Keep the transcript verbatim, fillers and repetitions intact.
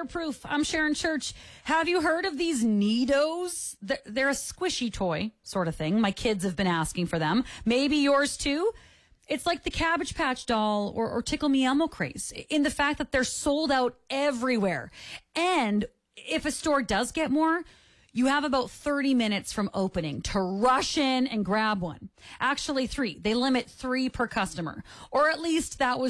Fireproof. I'm Sharon Church. Have you heard of these Nidos? They're, they're a squishy toy sort of thing. My kids have been asking for them. Maybe yours too. It's like the Cabbage Patch doll or, or Tickle Me Elmo craze in the fact that they're sold out everywhere. And if a store does get more, you have about thirty minutes from opening to rush in and grab one. Actually, three. They limit three per customer. Or at least that was